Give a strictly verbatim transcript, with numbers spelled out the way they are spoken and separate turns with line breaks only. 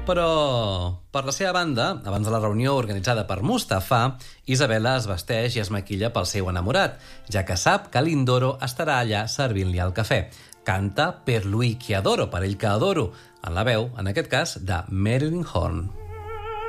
Però, per la seva banda, abans de la reunió organitzada per Mustafa, Isabela es vesteix i es maquilla pel seu enamorat, ja que sap que Lindoro estarà allà servint-li el cafè. Canta Per lui que adoro, per ell que adoro, en la veu, en aquest cas, de Marilyn Horne.